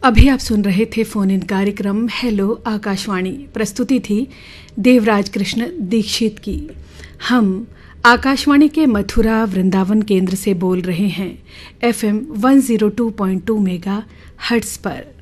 अभी आप सुन रहे थे फोन इन कार्यक्रम हेलो आकाशवाणी। प्रस्तुति थी देवराज कृष्ण दीक्षित की। हम आकाशवाणी के मथुरा वृंदावन केंद्र से बोल रहे हैं FM 102.2 मेगा हर्ट्ज पर।